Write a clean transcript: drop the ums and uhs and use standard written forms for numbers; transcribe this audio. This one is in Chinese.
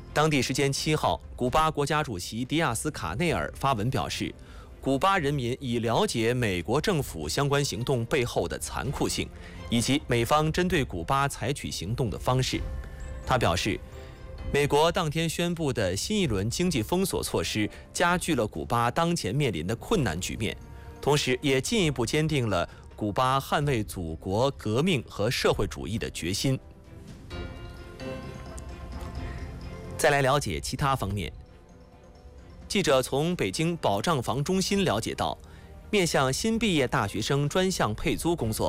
当地时间7号，古巴国家主席迪亚斯卡内尔发文表示，古巴人民已了解美国政府相关行动背后的残酷性，以及美方针对古巴采取行动的方式。他表示，美国当天宣布的新一轮经济封锁措施加剧了古巴当前面临的困难局面，同时也进一步坚定了古巴捍卫祖国革命和社会主义的决心。再来了解其他方面。记者从北京保障房中心了解到，面向新毕业大学生专项配租工作